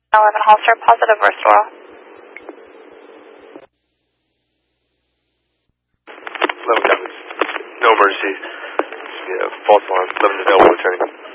11 Holster, positive versus oral. 11 copies. No emergency. Yeah, false alarm. 11 is available returning.